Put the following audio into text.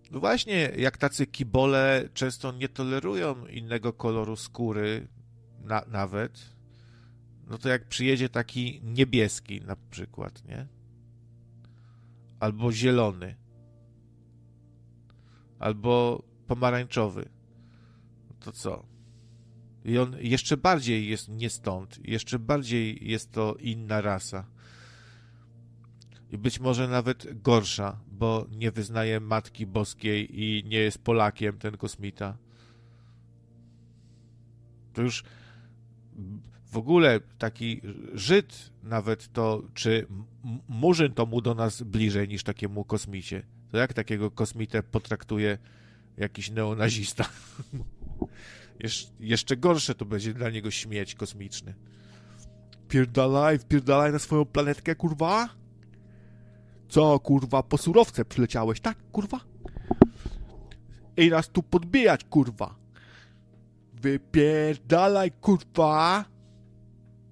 No właśnie, jak tacy kibole często nie tolerują innego koloru skóry, nawet, no to jak przyjedzie taki niebieski na przykład, nie? Albo zielony, albo pomarańczowy, no to co? I on jeszcze bardziej jest nie stąd, jeszcze bardziej jest to inna rasa. I być może nawet gorsza, bo nie wyznaje Matki Boskiej i nie jest Polakiem ten kosmita. To już w ogóle taki Żyd nawet to, czy Murzyn to mu do nas bliżej niż takiemu kosmicie. To jak takiego kosmitę potraktuje jakiś neonazista? Jeszcze gorsze to będzie dla niego śmieć kosmiczny. Wpierdalaj na swoją planetkę, kurwa? Co, kurwa, po surowce przyleciałeś, tak, kurwa? I nas tu podbijać, kurwa. Wypierdalaj, kurwa.